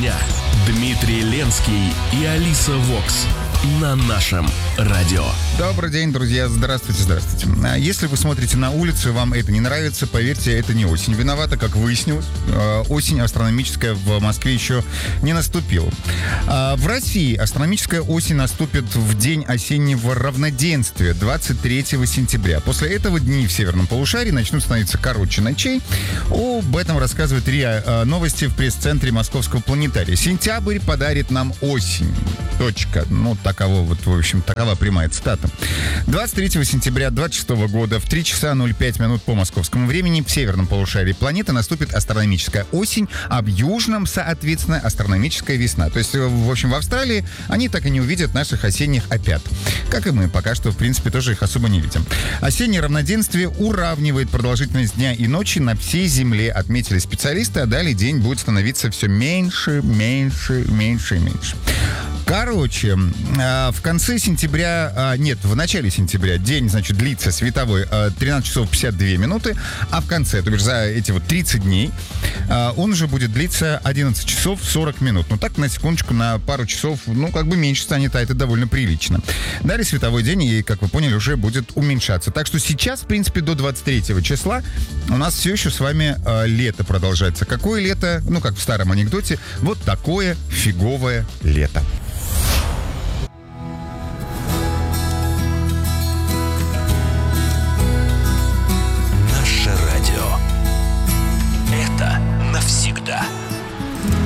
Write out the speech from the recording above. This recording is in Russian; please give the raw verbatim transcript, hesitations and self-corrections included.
дня. Дмитрий Ленский и Алиса Вокс на нашем радио. Добрый день, друзья. Здравствуйте, здравствуйте. Если вы смотрите на улицу и вам это не нравится, поверьте, это не осень виновата, как выяснилось. Осень астрономическая в Москве еще не наступила. В России астрономическая осень наступит в день осеннего равноденствия, двадцать третьего сентября. После этого дни в северном полушарии начнут становиться короче ночей. Об этом рассказывает РИА Новости в пресс-центре Московского планетария. Сентябрь подарит нам осень. Точка. Ну, таково вот, в общем, такова прямая цитата. двадцать третьего сентября двадцать шестого года в три часа ноль пять минут по московскому времени в северном полушарии планеты наступит астрономическая осень, а в южном, соответственно, астрономическая весна. То есть, в общем, в Австралии они так и не увидят наших осенних опят. Как и мы, пока что, в принципе, тоже их особо не видим. Осеннее равноденствие уравнивает продолжительность дня и ночи на всей Земле, отметили специалисты, а далее день будет становиться все меньше, меньше, меньше и меньше. Короче, в конце сентября, нет, в начале сентября день, значит, длится световой тринадцать часов пятьдесят две минуты, а в конце, то бишь за эти вот тридцать дней, он уже будет длиться одиннадцать часов сорок минут. Ну так, на секундочку, на пару часов, ну, как бы меньше станет, а это довольно прилично. Далее световой день, и, как вы поняли, уже будет уменьшаться. Так что сейчас, в принципе, до двадцать третьего числа у нас все еще с вами э, лето продолжается. Какое лето? Ну, как в старом анекдоте, вот такое фиговое лето.